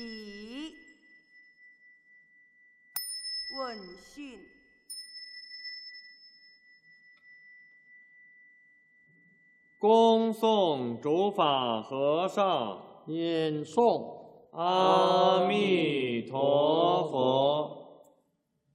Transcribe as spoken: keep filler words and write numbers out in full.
起。问讯。 恭送主法和尚。 念诵。 阿弥陀佛。